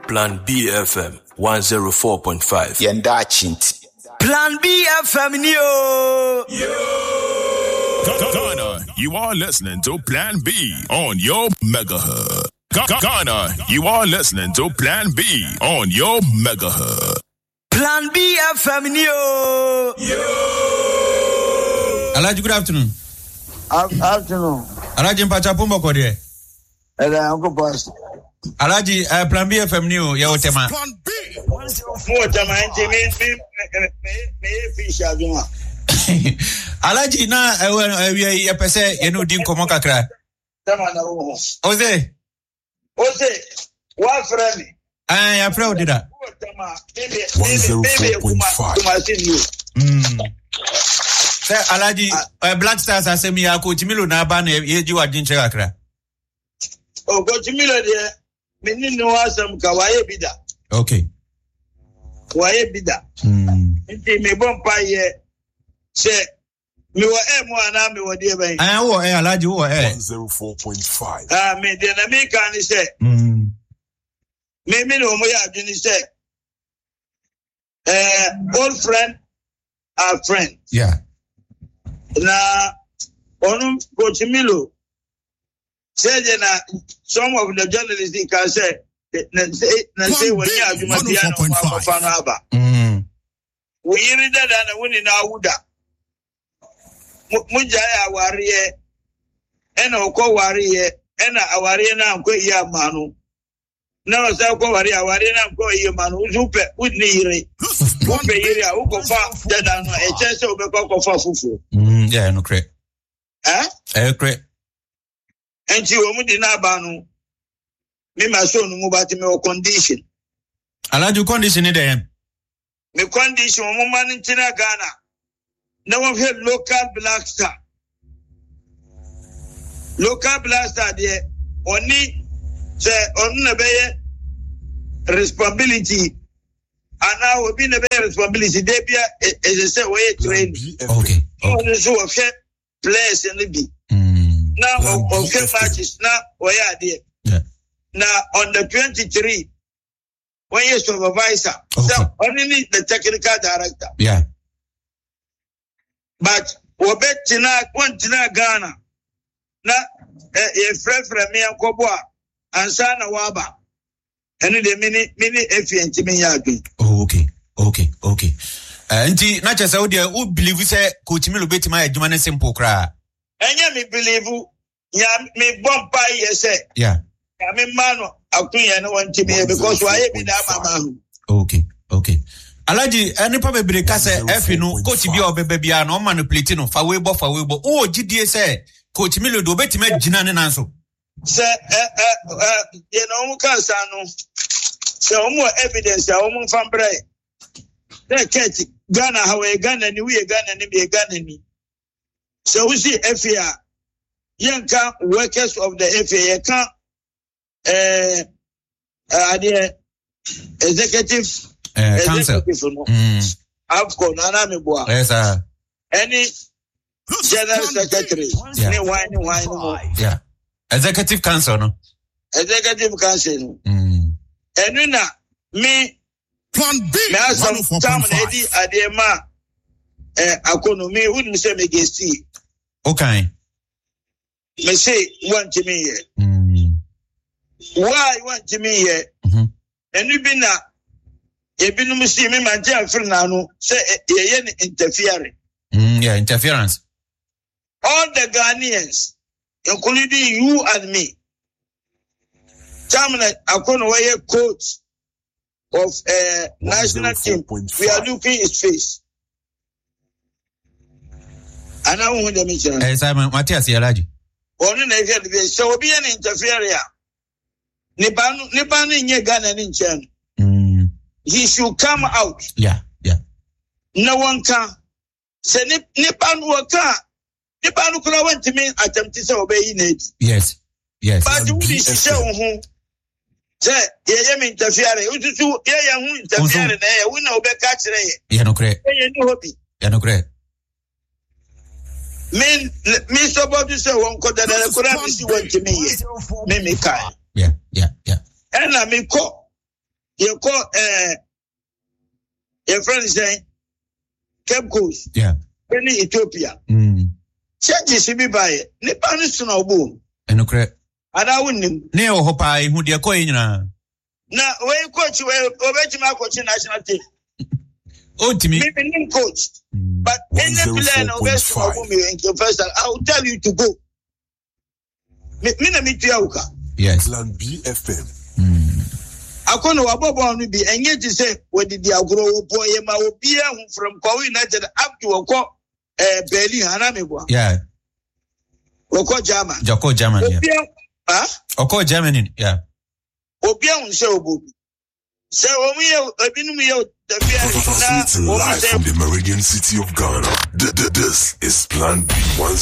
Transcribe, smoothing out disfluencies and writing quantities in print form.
Plan B FM 104.5. Yenda Chinti. Plan B FM yo. Ghana, you are listening to Plan B on your megahertz. Ghana, you are listening to Plan B on your megahertz. Plan B FM yo. Alaji, good afternoon. Afternoon. Alaji Mpachapumbo Kodie. Uncle Boss. Alaji, Plan B FM new, ya utema. Plan B. Alaji na ya pese yenu din komo kakra. Oze, what friend? ya friend dida. 104.5. Say Alaji, Black Stars asemi ya Coach Milo na ba na yeji wa din kakra. Oh, Coach Milo de mini no asam ka waye bida. Okay. Waye bida. Nti me bompa ye se me wo mo ana me wo de ban. Wo Alaji wo 104.5. Me de na me kan ni se. Me no mo ya adwini se. Old friend are friends. Yeah. Na onu Coach Milo said na some of the journalists can say na say when you have Matiano we read that and when in Awuda Mujaya warrior and Oko warrior and a warrior now go ya manu. Now say ko warrior na go ya manu upe udni upe area uko fa that no e chese obeko fa fufu. Yeah, no correct. Correct. And you would in Abano. Me my son move at me condition. Allow you condition it then. Me condition woman in China Ghana. No one had local black star. Local black star there only say on the responsibility. And now we be the responsibility. They be as I say way train. Okay. So a fair place in the be. Now, okay, matches now, where are they? Yeah. Now, on the 23, when you're supervisor, okay. So only need the technical director. Yeah. But, one Tina Ghana, now, a friend from me and Koboa, and Sana Waba, and the mini efficient me yagi. Okay. Nti na chesa odi o believe say Coach Milo beti ma adwuma simple kra. Enya me believe ya me bompa yese. Yeah. Ya me mano akunya no want me because why be that mama. Okay. Alaji any pa bebre ka say efi no coach bi obebe bia no manipulate no fa we bo. O gidie say Coach Milo do beti ma gina ne nanso. Say you know kan sa no. Say omo evidence ya omo fambre. That catch Ghana how Ghana ni we Ghana ni be Ghana ni. So we see FA yanka workers of the FA can executive council. Afcon Anamibua. Yes, sir. Any general secretary. Yeah. Executive council, no? Executive council. And when me Plan B. Me some time Eddie Adema economy wouldn't say me gesti. Okay. Me say want to me here. Why want to me here? And you been you been see me man jam for now say ye interfering. Yeah, interference. All the Ghanaians, including you and me. Chairman Akono coach of national team, we are looking his face. And I want to mention. Simon Matthias Yalaji. Only never be so be an interferer. Nibanu in Ghana in Chen. He should come out. Yeah. No one can. Say Nibanu waka. Nibanu could want to mean attempt to obey it. Yes. But who is show who? Say, yeah, interfere. You do, yeah, interfere. We know be catch it. Yeah, no great. Yeah, no great. Me so about to say one code that I could have see one to me. Me kai. Yeah. And I mean, you call your friend saying Cape Coast. Yeah. Any Ethiopia. Change she be by Nipanis no boom. And okay. And I wouldn't. Neo Hopai, who dear coin. Now, where coach, where my coach national team. Oh, to me, coach. But any plan of West first, I will tell you to go. Yes. Plan B FM. I couldn't about be and yet to say, what did the agro boy from Kowe United up to a call Berlin Hanamibo? Yeah. Oko German. Joko German, yeah. Oko Germany, yeah. Obian so booby. So we have been Live from the Meridian City of Ghana. This is Plan B.